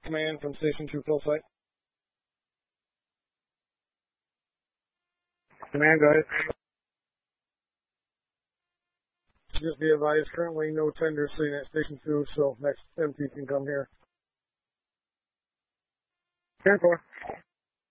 Command from Station 2, full site. Command, go ahead. Just be advised, currently no tender sitting at Station 2, so next MT can come here. 10-4.